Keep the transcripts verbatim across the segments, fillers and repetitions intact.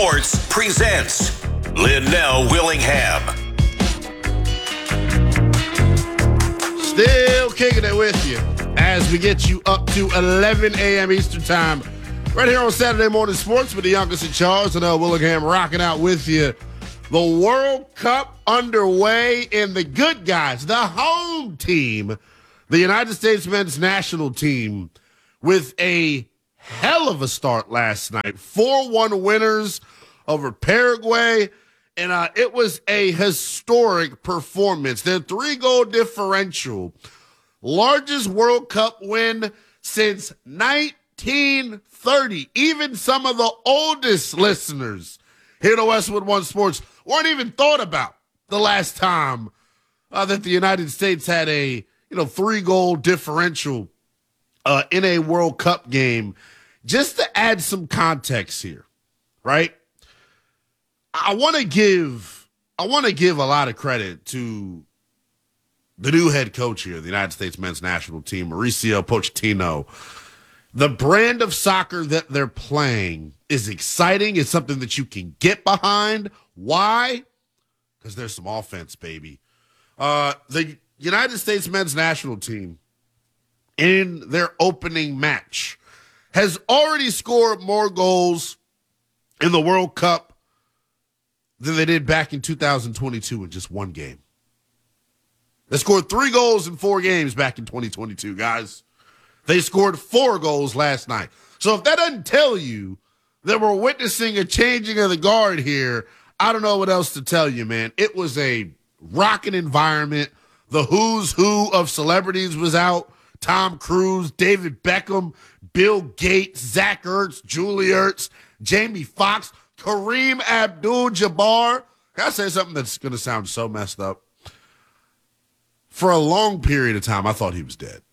Sports presents Linnell Willingham. Still kicking it with you as we get you up to eleven a.m. Eastern Time right here on Saturday Morning Sports with the youngest in charge, Linnell Willingham, rocking out with you. The World Cup underway, and the good guys, the home team, the United States men's national team, with a hell of a start last night. four one winners over Paraguay, and uh, it was a historic performance. Their three-goal differential, largest World Cup win since nineteen thirty. Even some of the oldest listeners here to Westwood One Sports weren't even thought about the last time uh, that the United States had a you know three-goal differential uh, in a World Cup game. Just to add some context here, right? I want to give I want to give a lot of credit to the new head coach here, the United States men's national team, Mauricio Pochettino. The brand of soccer that they're playing is exciting. It's something that you can get behind. Why? Because there's some offense, baby. Uh, the United States men's national team, in their opening match, has already scored more goals in the World Cup than they did back in two thousand twenty-two in just one game. They scored three goals in four games back in twenty twenty-two, guys. They scored four goals last night. So if that doesn't tell you that we're witnessing a changing of the guard here, I don't know what else to tell you, man. It was a rocking environment. The who's who of celebrities was out. Tom Cruise, David Beckham, Bill Gates, Zach Ertz, Julie Ertz, Jamie Foxx, Kareem Abdul-Jabbar. Can I say something that's going to sound so messed up? For a long period of time, I thought he was dead.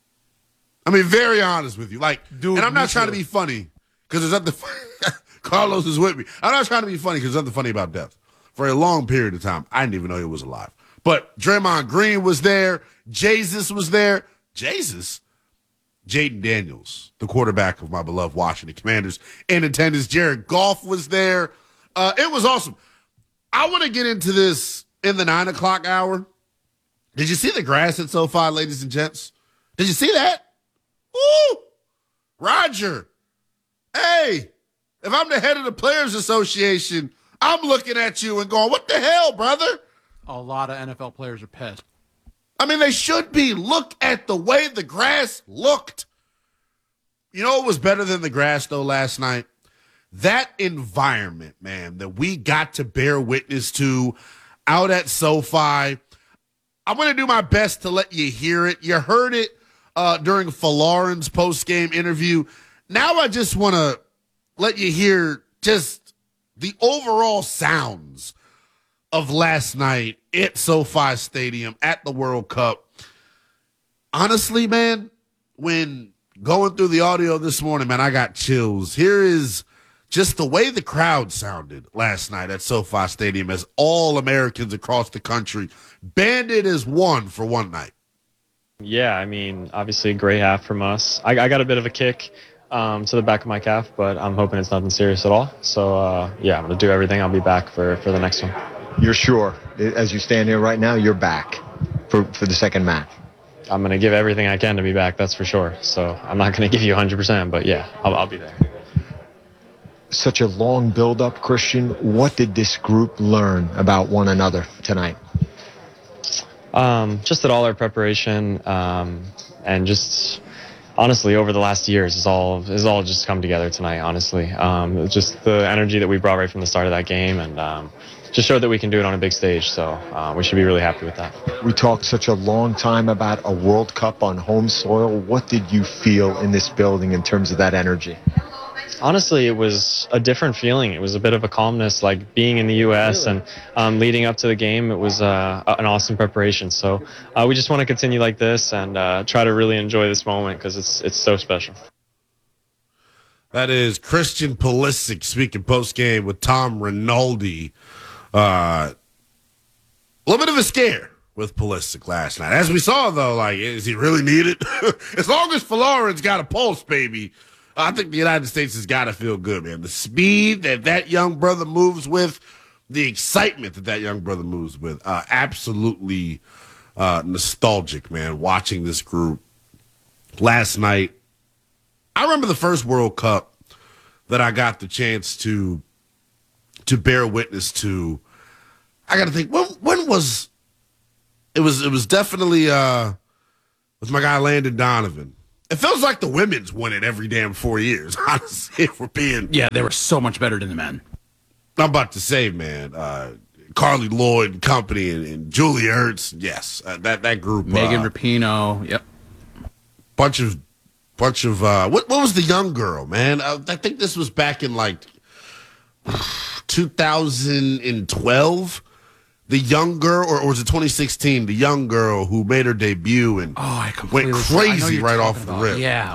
I mean, very honest with you. Like, Dude, and I'm not trying too. to be funny because there's nothing Carlos is with me. I'm not trying to be funny because there's nothing funny about death. For a long period of time, I didn't even know he was alive. But Draymond Green was there. Jesus was there. Jesus? Jaden Daniels, the quarterback of my beloved Washington Commanders, in attendance. Jared Goff was there. Uh, it was awesome. I want to get into this in the nine o'clock hour. Did you see the grass at SoFi, ladies and gents? Did you see that? Woo! Roger. Hey, if I'm the head of the Players Association, I'm looking at you and going, what the hell, brother? A lot of N F L players are pissed. I mean, they should be. Look at the way the grass looked. You know what was better than the grass, though, last night? That environment, man, that we got to bear witness to out at SoFi. I'm going to do my best to let you hear it. You heard it uh, during Folarin's post-game interview. Now I just want to let you hear just the overall sounds of last night at SoFi Stadium at the World Cup. Honestly, man, when going through the audio this morning, man, I got chills. Here is just the way the crowd sounded last night at SoFi Stadium as all Americans across the country banded as one for one night. Yeah, I mean, obviously a great half from us. I, I got a bit of a kick um, to the back of my calf, but I'm hoping it's nothing serious at all. So, uh, yeah, I'm going to do everything. I'll be back for, for the next one. You're sure, as you stand here right now, you're back for, for the second match? I'm going to give everything I can to be back, that's for sure. So I'm not going to give you one hundred percent, but yeah, I'll, I'll be there. Such a long build-up, Christian. What did this group learn about one another tonight? Um, just that all our preparation um, and just honestly over the last years is all is all just come together tonight, honestly. Um, just the energy that we brought right from the start of that game and um, just showed that we can do it on a big stage. So uh, we should be really happy with that. We talked such a long time about a World Cup on home soil. What did you feel in this building in terms of that energy? Honestly, it was a different feeling. It was a bit of a calmness, like being in the U S Really? and um, leading up to the game. It was uh, an awesome preparation. So uh, we just want to continue like this and uh, try to really enjoy this moment because it's it's so special. That is Christian Pulisic speaking post-game with Tom Rinaldi. Uh, a little bit of a scare with Pulisic last night. As we saw, though, like, is he really needed? As long as Folarin's got a pulse, baby, I think the United States has got to feel good, man. The speed that that young brother moves with, the excitement that that young brother moves with, uh, absolutely uh, nostalgic, man, watching this group last night. I remember the first World Cup that I got the chance to to bear witness to. I got to think, when, when was it? Was it was definitely uh, with my guy Landon Donovan. It feels like the women's win it every damn four years. Honestly, if we're being Yeah, they were so much better than the men. I'm about to say, man, uh, Carly Lloyd and company and, and Julia Ertz, yes, uh, that that group. Megan uh, Rapinoe, yep. Bunch of, bunch of. Uh, what what was the young girl, man? Uh, I think this was back in like two thousand twelve. The young girl, or, or was it twenty sixteen? The young girl who made her debut and Oh, I completely went I know crazy you're right talking off the about. rip. Yeah.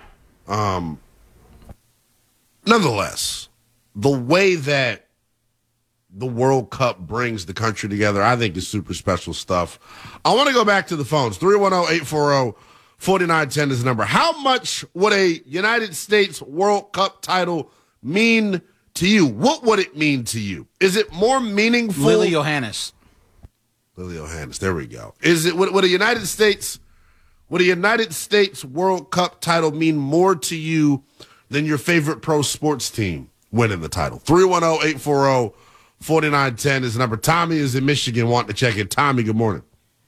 Nonetheless, the way that the World Cup brings the country together, I think is super special stuff. I want to go back to the phones. three one zero, eight four zero, four nine one zero is the number. How much would a United States World Cup title mean to you? What would it mean to you? Is it more meaningful? Lily Johannes. Lily Johannes, there we go. Is it would, would a United States would a United States World Cup title mean more to you than your favorite pro sports team winning the title? three one zero, eight four zero, four nine one zero is the number. Tommy is in Michigan wanting to check in. Tommy, good morning.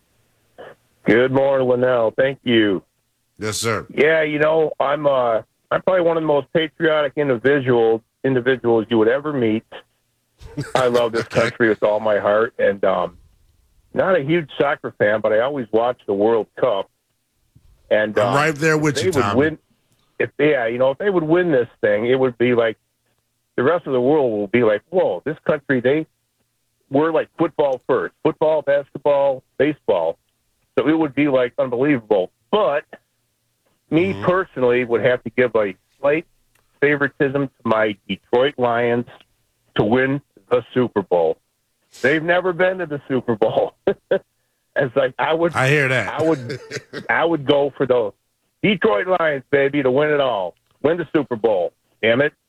Good morning, Linnell. Thank you. Yes, sir. Yeah, you know, I'm uh, I'm probably one of the most patriotic individuals individuals you would ever meet. I love this country with all my heart, and um, not a huge soccer fan, but I always watch the World Cup. And I'm uh, right there with they you, would Tommy. win, if yeah, you know, if they would win this thing, it would be like the rest of the world will be like, whoa, this country, they we're like football first, football, basketball, baseball. So it would be like unbelievable. But me Mm-hmm. personally would have to give a slight favoritism to my Detroit Lions to win the Super Bowl. They've never been to the Super Bowl. It's like I would, I hear that. I would, I would go for the Detroit Lions, baby, to win it all, win the Super Bowl. Damn it.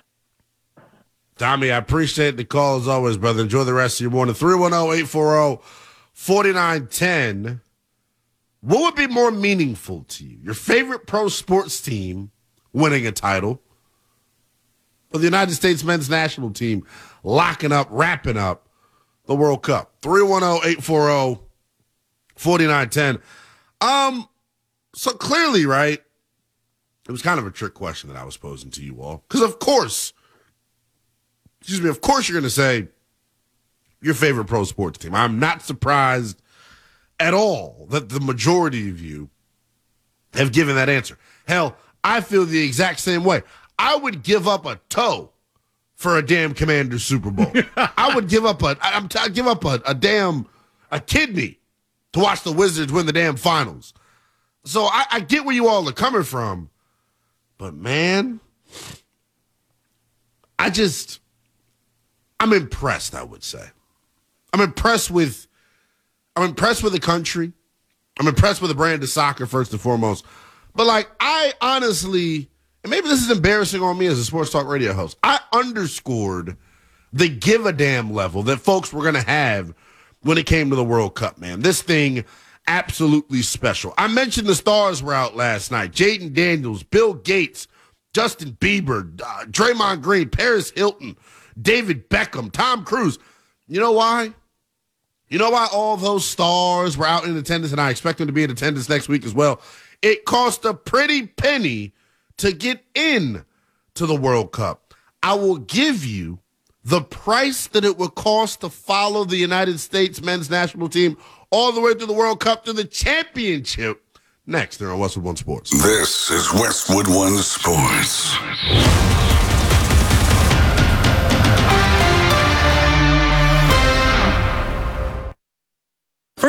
Tommy, I appreciate the call as always, brother. Enjoy the rest of your morning. three one zero, eight four zero, four nine one zero. What would be more meaningful to you? Your favorite pro sports team winning a title, or the United States men's national team locking up, wrapping up the World Cup? three one zero, eight four zero, four nine one zero. Um, so clearly, right, it was kind of a trick question that I was posing to you all. Because, of course, excuse me, of course you're going to say your favorite pro sports team. I'm not surprised at all that the majority of you have given that answer. Hell, I feel the exact same way. I would give up a toe for a damn Commanders Super Bowl. I would give up a I'm t- I'd give up a, a damn a kidney to watch the Wizards win the damn finals. So I, I get where you all are coming from, but man, I just I'm impressed. I would say I'm impressed with. I'm impressed with the country. I'm impressed with the brand of soccer, first and foremost. But, like, I honestly, and maybe this is embarrassing on me as a sports talk radio host, I underscored the give a damn level that folks were going to have when it came to the World Cup, man. This thing, absolutely special. I mentioned the stars were out last night. Jaden Daniels, Bill Gates, Justin Bieber, uh, Draymond Green, Paris Hilton, David Beckham, Tom Cruise. You know why? You know why all those stars were out in attendance, and I expect them to be in attendance next week as well? It cost a pretty penny to get in to the World Cup. I will give you the price that it would cost to follow the United States men's national team all the way through the World Cup to the championship next here on Westwood One Sports. This is Westwood One Sports. Furnish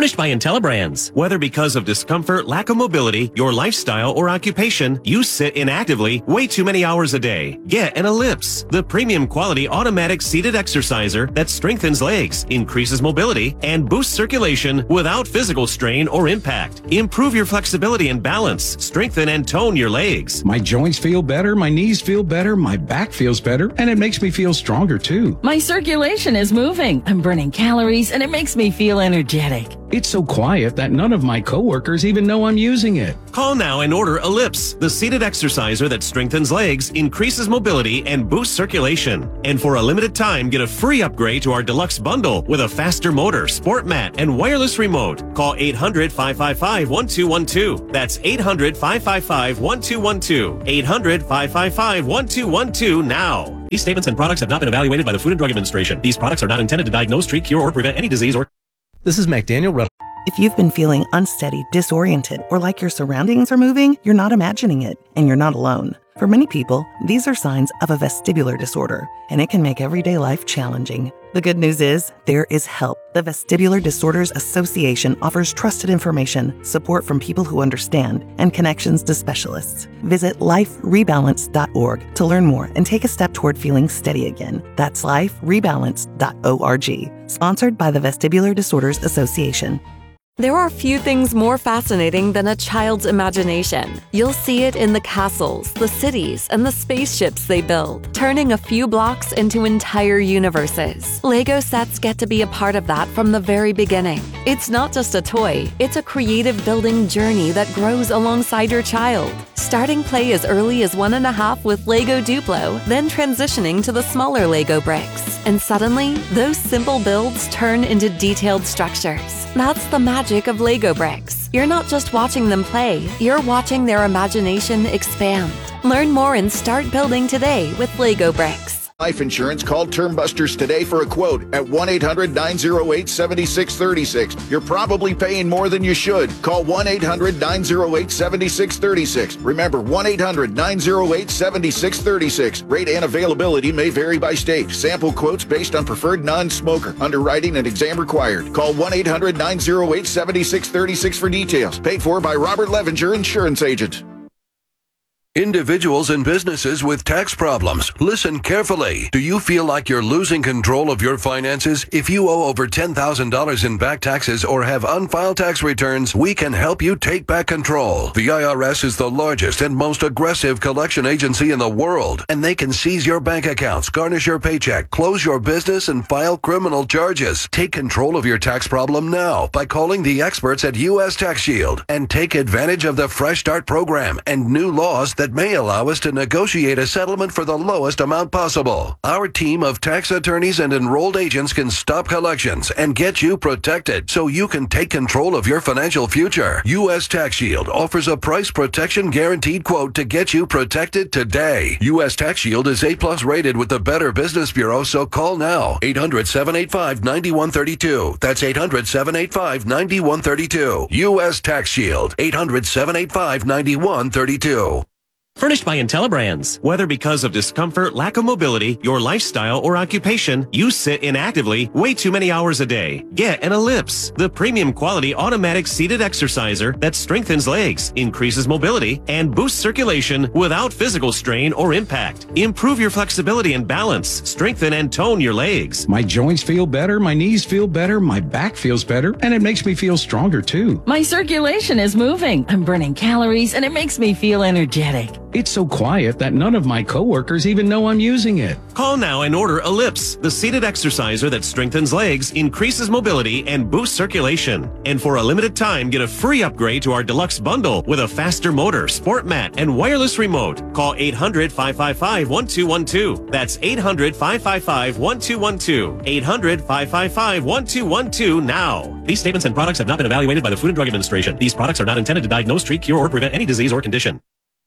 Furnished by IntelliBrands. Whether because of discomfort, lack of mobility, your lifestyle, or occupation, you sit inactively way too many hours a day. Get an Ellipse, the premium quality automatic seated exerciser that strengthens legs, increases mobility, and boosts circulation without physical strain or impact. Improve your flexibility and balance, strengthen and tone your legs. My joints feel better, my knees feel better, my back feels better, and it makes me feel stronger too. My circulation is moving. I'm burning calories, and it makes me feel energetic. It's so quiet that none of my coworkers even know I'm using it. Call now and order Ellipse, the seated exerciser that strengthens legs, increases mobility, and boosts circulation. And for a limited time, get a free upgrade to our deluxe bundle with a faster motor, sport mat, and wireless remote. Call eight hundred, five five five, one two one two. That's eight hundred, five five five, one two one two. eight hundred, five five five, one two one two now. These statements and products have not been evaluated by the Food and Drug Administration. These products are not intended to diagnose, treat, cure, or prevent any disease or... This is McDaniel Rudd. If you've been feeling unsteady, disoriented, or like your surroundings are moving, you're not imagining it, and you're not alone. For many people, these are signs of a vestibular disorder, and it can make everyday life challenging. The good news is, there is help. The Vestibular Disorders Association offers trusted information, support from people who understand, and connections to specialists. Visit life rebalance dot org to learn more and take a step toward feeling steady again. That's life rebalance dot org. Sponsored by the Vestibular Disorders Association. There are few things more fascinating than a child's imagination. You'll see it in the castles, the cities, and the spaceships they build, turning a few blocks into entire universes. Lego sets get to be a part of that from the very beginning. It's not just a toy, it's a creative building journey that grows alongside your child. Starting play as early as one and a half with Lego Duplo, then transitioning to the smaller Lego bricks. And suddenly, those simple builds turn into detailed structures. That's the magic of Lego bricks. You're not just watching them play, you're watching their imagination expand. Learn more and start building today with Lego bricks. Life insurance, call Term Busters today for a quote at one eight hundred, nine oh eight, seven six three six. You're probably paying more than you should. Call one eight hundred, nine oh eight, seven six three six. Remember, one eight hundred, nine oh eight, seven six three six. Rate and availability may vary by state. Sample quotes based on preferred non-smoker. Underwriting and exam required. Call one eight hundred, nine oh eight, seven six three six for details. Paid for by Robert Levinger, Insurance Agent. Individuals and businesses with tax problems, listen carefully. Do you feel like you're losing control of your finances? If you owe over ten thousand dollars in back taxes or have unfiled tax returns, we can help you take back control. The I R S is the largest and most aggressive collection agency in the world, and they can seize your bank accounts, garnish your paycheck, close your business, and file criminal charges. Take control of your tax problem now by calling the experts at U S Tax Shield and take advantage of the Fresh Start program and new laws that may allow us to negotiate a settlement for the lowest amount possible. Our team of tax attorneys and enrolled agents can stop collections and get you protected so you can take control of your financial future. U S Tax Shield offers a price protection guaranteed quote to get you protected today. U S Tax Shield is A plus rated with the Better Business Bureau, so call now. eight hundred, seven eight five, nine one three two. That's eight hundred, seven eight five, nine one three two. U S Tax Shield. eight hundred, seven eight five, nine one three two. Furnished by IntelliBrands. Whether because of discomfort, lack of mobility, your lifestyle, or occupation, you sit inactively way too many hours a day. Get an Ellipse, the premium quality automatic seated exerciser that strengthens legs, increases mobility, and boosts circulation without physical strain or impact. Improve your flexibility and balance, strengthen and tone your legs. My joints feel better, my knees feel better, my back feels better, and it makes me feel stronger too. My circulation is moving. I'm burning calories, and it makes me feel energetic. It's so quiet that none of my coworkers even know I'm using it. Call now and order Ellipse, the seated exerciser that strengthens legs, increases mobility, and boosts circulation. And for a limited time, get a free upgrade to our deluxe bundle with a faster motor, sport mat, and wireless remote. Call eight hundred, five five five, one two one two. That's eight hundred, five five five, one two one two. eight hundred, five five five, one two one two now. These statements and products have not been evaluated by the Food and Drug Administration. These products are not intended to diagnose, treat, cure, or prevent any disease or condition.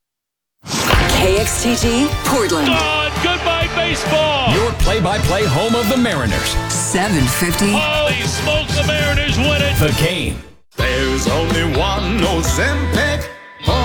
K X T G, Portland. God, goodbye baseball. Your play-by-play home of the Mariners. seven fifty. Holy smokes, the Mariners win it. The Game. There's only one Ozempic.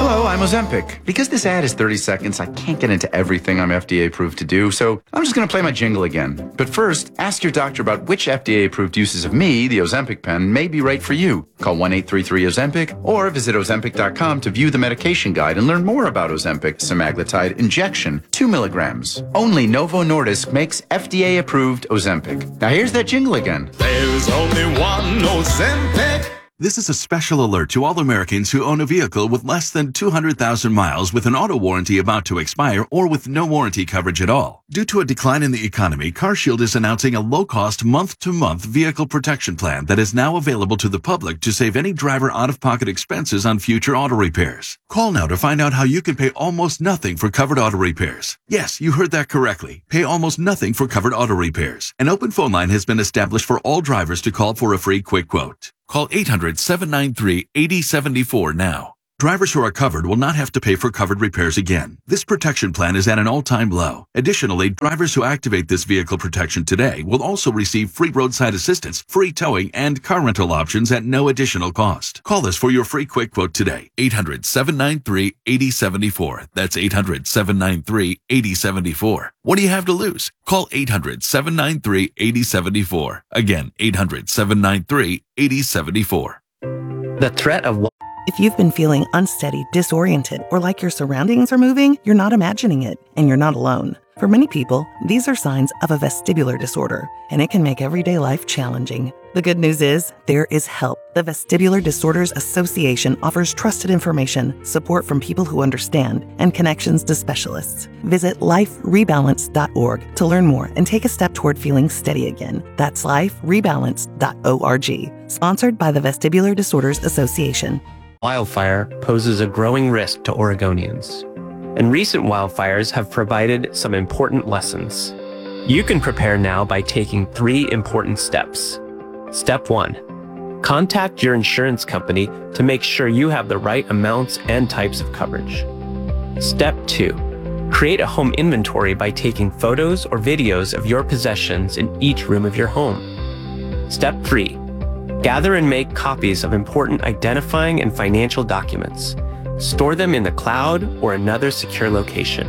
Hello, I'm Ozempic. Because this ad is thirty seconds, I can't get into everything I'm F D A approved to do, so I'm just going to play my jingle again. But first, ask your doctor about which F D A approved uses of me, the Ozempic pen, may be right for you. Call one eight three three Ozempic or visit Ozempic dot com to view the medication guide and learn more about Ozempic semaglutide injection, two milligrams. Only Novo Nordisk makes F D A approved Ozempic. Now here's that jingle again. There's only one Ozempic. This is a special alert to all Americans who own a vehicle with less than two hundred thousand miles with an auto warranty about to expire or with no warranty coverage at all. Due to a decline in the economy, CarShield is announcing a low-cost month-to-month vehicle protection plan that is now available to the public to save any driver out-of-pocket expenses on future auto repairs. Call now to find out how you can pay almost nothing for covered auto repairs. Yes, you heard that correctly. Pay almost nothing for covered auto repairs. An open phone line has been established for all drivers to call for a free quick quote. Call eight hundred, seven nine three, eight zero seven four now. Drivers who are covered will not have to pay for covered repairs again. This protection plan is at an all-time low. Additionally, drivers who activate this vehicle protection today will also receive free roadside assistance, free towing, and car rental options at no additional cost. Call us for your free quick quote today. eight hundred, seven nine three, eight zero seven four. That's eight hundred, seven nine three, eight zero seven four. What do you have to lose? Call eight hundred, seven nine three, eight zero seven four. Again, eight hundred, seven nine three, eight zero seven four. The threat of If you've been feeling unsteady, disoriented, or like your surroundings are moving, you're not imagining it, and you're not alone. For many people, these are signs of a vestibular disorder, and it can make everyday life challenging. The good news is, there is help. The Vestibular Disorders Association offers trusted information, support from people who understand, and connections to specialists. Visit life rebalance dot org to learn more and take a step toward feeling steady again. That's life rebalance dot org. Sponsored by the Vestibular Disorders Association. Wildfire poses a growing risk to Oregonians, and recent wildfires have provided some important lessons. You can prepare now by taking three important steps. Step one, contact your insurance company to make sure you have the right amounts and types of coverage. Step two, create a home inventory by taking photos or videos of your possessions in each room of your home. Step three, gather and make copies of important identifying and financial documents. Store them in the cloud or another secure location.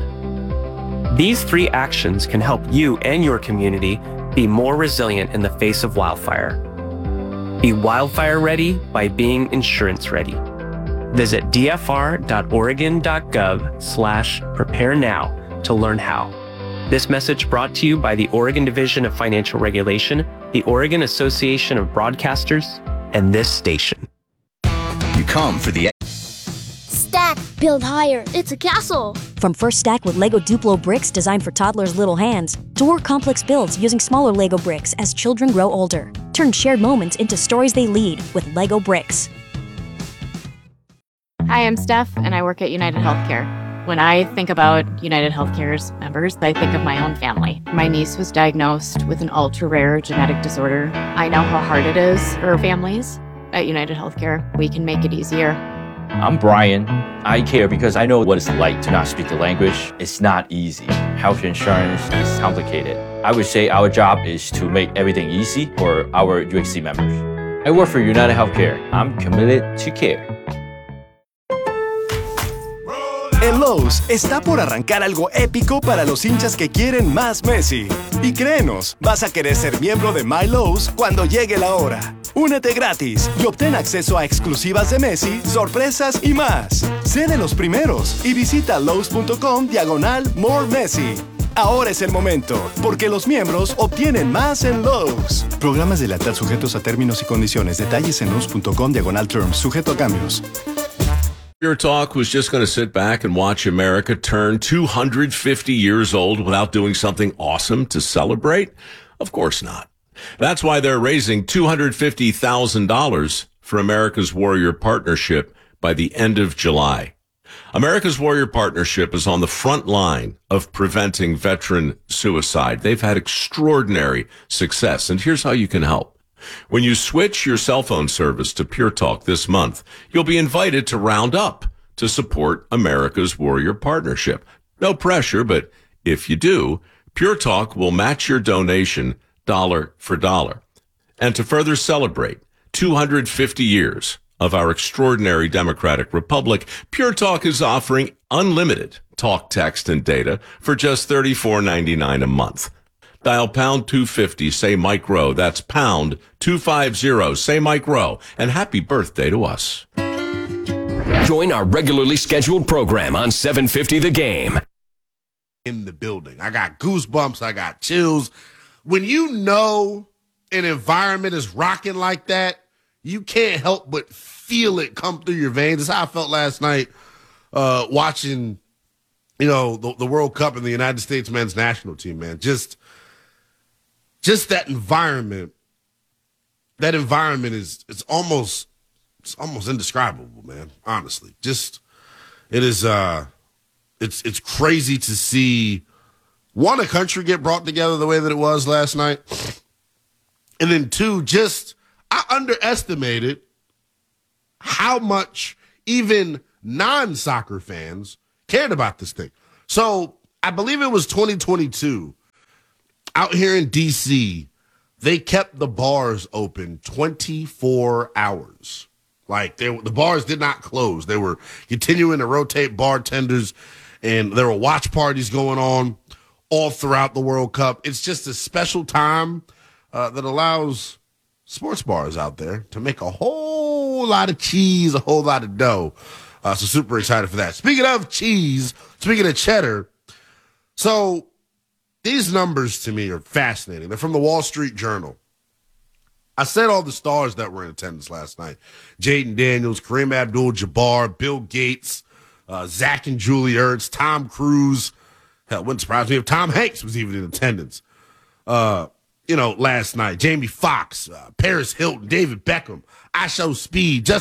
These three actions can help you and your community be more resilient in the face of wildfire. Be wildfire ready by being insurance ready. Visit d f r dot oregon dot gov slash prepare now to learn how. This message brought to you by the Oregon Division of Financial Regulation, the Oregon Association of Broadcasters, and this station. You come for the Stack, build higher. It's a castle. From first stack with Lego Duplo bricks designed for toddlers' little hands, to more complex builds using smaller Lego bricks as children grow older. Turn shared moments into stories they lead with Lego bricks. Hi, I'm Steph, and I work at United Healthcare. When I think about United Healthcare's members, I think of my own family. My niece was diagnosed with an ultra-rare genetic disorder. I know how hard it is for families. At United Healthcare, we can make it easier. I'm Brian. I care because I know what it's like to not speak the language. It's not easy. Health insurance is complicated. I would say our job is to make everything easy for our U H C members. I work for United Healthcare. I'm committed to care. En Lowe's está por arrancar algo épico para los hinchas que quieren más Messi. Y créenos, vas a querer ser miembro de My Lowe's cuando llegue la hora. Únete gratis y obtén acceso a exclusivas de Messi, sorpresas y más. Sé de los primeros y visita lowes.com diagonal more Messi. Ahora es el momento, porque los miembros obtienen más en Lowe's. Programas de lealtad sujetos a términos y condiciones. Detalles en lowes.com diagonal terms. Sujeto a cambios. Pure Talk was just going to sit back and watch America turn two hundred fifty years old without doing something awesome to celebrate? Of course not. That's why they're raising two hundred fifty thousand dollars for America's Warrior Partnership by the end of July. America's Warrior Partnership is on the front line of preventing veteran suicide. They've had extraordinary success, and here's how you can help. When you switch your cell phone service to Pure Talk this month, you'll be invited to round up to support America's Warrior Partnership. No pressure, but if you do, Pure Talk will match your donation dollar for dollar. And to further celebrate two hundred fifty years of our extraordinary democratic republic, Pure Talk is offering unlimited talk, text, and data for just thirty-four ninety-nine a month. Dial pound two fifty, say Mike Rowe. That's pound two fifty, say Mike Rowe. And happy birthday to us. Join our regularly scheduled program on seven fifty The Game. In the building. I got goosebumps. I got chills. When you know an environment is rocking like that, you can't help but feel it come through your veins. That's how I felt last night uh, watching, you know, the, the World Cup and the United States men's national team, man. Just, just that environment. That environment is it's almost it's almost indescribable, man. Honestly, just it is. Uh, it's it's crazy to see one, a country get brought together the way that it was last night, and then two, just I underestimated how much even non-soccer fans cared about this thing. So I believe it was twenty twenty-two out here in D C. They kept the bars open twenty-four hours. Like they, the bars did not close. They were continuing to rotate bartenders, and there were watch parties going on all throughout the World Cup. It's just a special time uh, that allows sports bars out there to make a whole lot of cheese, a whole lot of dough. Uh, so super excited for that. Speaking of cheese, speaking of cheddar, so these numbers to me are fascinating. They're from the Wall Street Journal. I said all the stars that were in attendance last night. Jaden Daniels, Kareem Abdul-Jabbar, Bill Gates, uh, Zach and Julie Ertz, Tom Cruise. Hell, wouldn't surprise me if Tom Hanks was even in attendance. Uh, you know, last night. Jamie Foxx, uh, Paris Hilton, David Beckham, I Show Speed, Justin